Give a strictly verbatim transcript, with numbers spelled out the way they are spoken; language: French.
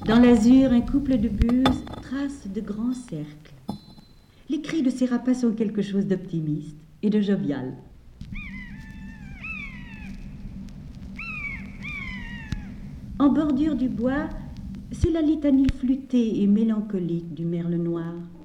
Dans l'azur, un couple de buses trace de grands cercles. Les cris de ces rapaces ont quelque chose d'optimiste et de jovial. En bordure du bois, c'est la litanie flûtée et mélancolique du merle noir.